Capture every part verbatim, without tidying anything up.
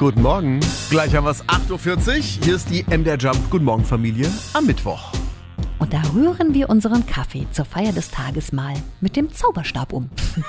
Guten Morgen. Gleich haben wir es acht Uhr vierzig. Hier ist die M D R Jump Guten Morgen Familie am Mittwoch. Und da rühren wir unseren Kaffee zur Feier des Tages mal mit dem Zauberstab um.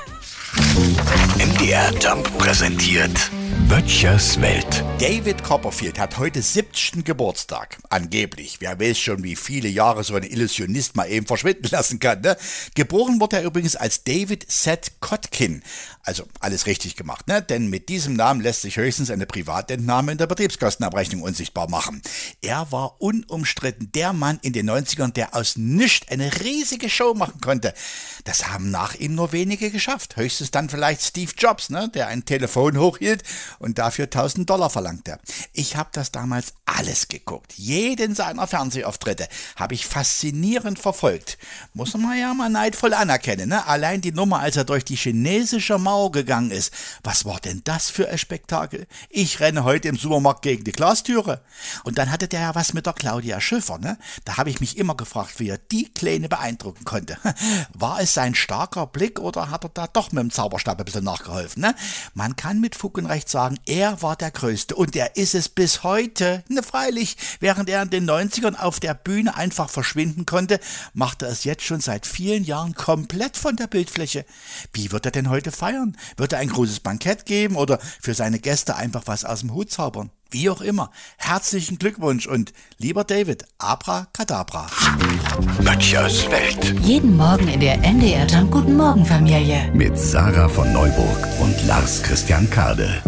M D R Jump präsentiert Böttchers Welt. David Copperfield hat heute siebzigsten Geburtstag. Angeblich. Wer weiß schon, wie viele Jahre so ein Illusionist mal eben verschwinden lassen kann, ne? Geboren wurde er übrigens als David Seth Kotkin. Also alles richtig gemacht, ne? Denn mit diesem Namen lässt sich höchstens eine Privatentnahme in der Betriebskostenabrechnung unsichtbar machen. Er war unumstritten der Mann in den neunzigern, der aus nichts eine riesige Show machen konnte. Das haben nach ihm nur wenige geschafft. Höchstens dann vielleicht Steve Jobs, ne? Der ein Telefon hochhielt und dafür tausend Dollar verlangte. Ich habe das damals alles geguckt. Jeden seiner Fernsehauftritte habe ich faszinierend verfolgt. Muss man ja mal neidvoll anerkennen, ne? Allein die Nummer, als er durch die chinesische Mauer gegangen ist. Was war denn das für ein Spektakel? Ich renne heute im Supermarkt gegen die Glastüre. Und dann hatte der ja was mit der Claudia Schiffer, ne? Da habe ich mich immer gefragt, wie er die Kleine beeindrucken konnte. War es sein starker Blick oder hat er da doch mit dem Zauberstab ein bisschen nachgeholfen, ne? Man kann mit Fug und Recht sagen, er war der Größte und er ist es bis heute. Ne, freilich, während er in den neunzigern auf der Bühne einfach verschwinden konnte, macht er es jetzt schon seit vielen Jahren komplett von der Bildfläche. Wie wird er denn heute feiern? Wird er ein großes Bankett geben oder für seine Gäste einfach was aus dem Hut zaubern? Wie auch immer, herzlichen Glückwunsch und lieber David, Abracadabra. Böttchers Welt. Jeden Morgen in der M D R Jump Guten Morgen Familie. Mit Sarah von Neuburg und Lars Christian Kade.